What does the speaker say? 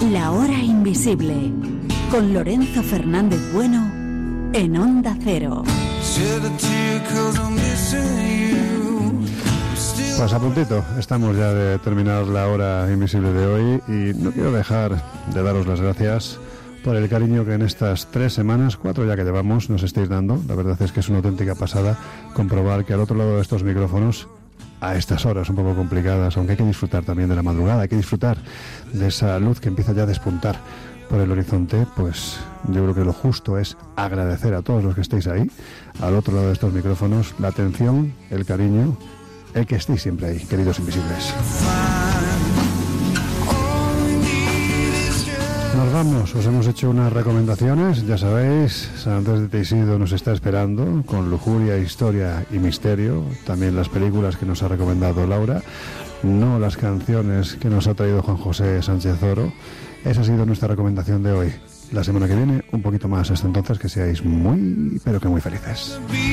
La hora invisible, con Lorenzo Fernández Bueno, en Onda Cero. Pues a puntito, estamos ya de terminar la hora invisible de hoy y no quiero dejar de daros las gracias por el cariño que en estas 3 semanas, 4 ya que llevamos, nos estáis dando. La verdad es que es una auténtica pasada comprobar que al otro lado de estos micrófonos, a estas horas un poco complicadas, aunque hay que disfrutar también de la madrugada, hay que disfrutar de esa luz que empieza ya a despuntar por el horizonte, pues yo creo que lo justo es agradecer a todos los que estéis ahí, al otro lado de estos micrófonos, la atención, el cariño, el que estéis siempre ahí, queridos invisibles. Nos vamos, os hemos hecho unas recomendaciones, ya sabéis, San Andrés de Teixido nos está esperando con lujuria, historia y misterio, también las películas que nos ha recomendado Laura, no las canciones que nos ha traído Juan José Sánchez Oro. Esa ha sido nuestra recomendación de hoy. La semana que viene un poquito más, hasta entonces que seáis muy, pero que muy felices.